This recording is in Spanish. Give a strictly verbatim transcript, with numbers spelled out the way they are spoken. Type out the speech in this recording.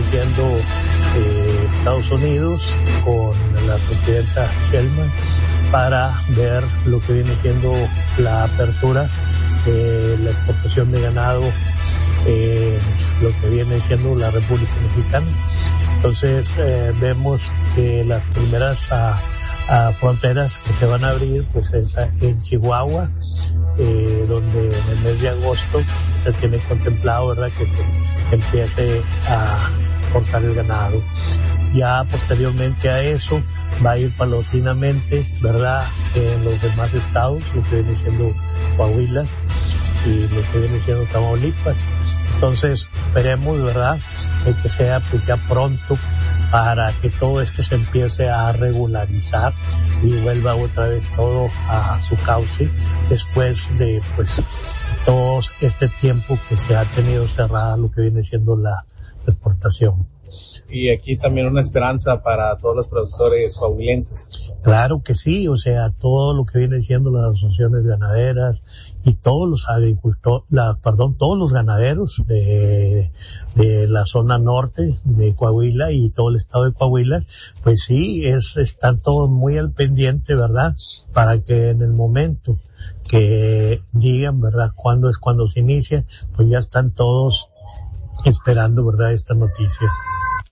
siendo eh, Estados Unidos con la presidenta Sheinbaum para ver lo que viene siendo la apertura de la exportación de ganado, eh, lo que viene siendo la República Mexicana. Entonces eh, vemos que las primeras a, a fronteras que se van a abrir pues es en Chihuahua, eh, donde en el mes de agosto se tiene contemplado, ¿verdad?, que se empiece a exportar el ganado. Ya posteriormente a eso va a ir paulatinamente, ¿verdad?, en los demás estados, lo que viene siendo Coahuila y lo que viene siendo Tamaulipas. Entonces esperemos, ¿verdad?, que sea pues ya pronto para que todo esto se empiece a regularizar y vuelva otra vez todo a su cauce después de pues todo este tiempo que se ha tenido cerrada lo que viene siendo la exportación. Y aquí también una esperanza para todos los productores coahuilenses. Claro que sí, o sea, todo lo que viene siendo las asociaciones ganaderas y todos los agricultores, la, perdón, todos los ganaderos de, de la zona norte de Coahuila y todo el estado de Coahuila, pues sí, es, están todos muy al pendiente, ¿verdad?, para que en el momento que digan, ¿verdad?, cuándo es cuando se inicia, pues ya están todos esperando, ¿verdad?, esta noticia.